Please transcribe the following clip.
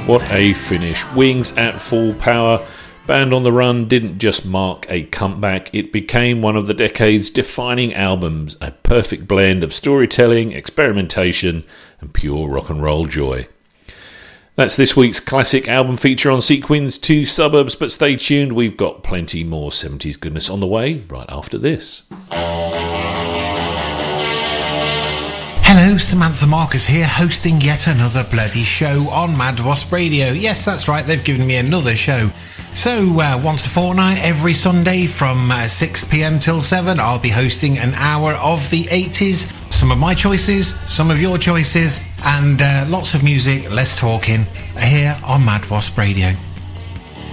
What a finish. Wings at full power. Band on the Run didn't just mark a comeback, it became one of the decade's defining albums, a perfect blend of storytelling, experimentation and pure rock and roll joy. That's this week's classic album feature on Sequins 2 Suburbs, but stay tuned, we've got plenty more 70s goodness on the way right after this. Hello, Samantha Marcus here, hosting yet another bloody show on Mad Wasp Radio. Yes, that's right, they've given me another show. So, once a fortnight, every Sunday from 6pm till 7, I'll be hosting an hour of the 80s. Some of my choices, some of your choices, and lots of music, less talking, here on Mad Wasp Radio.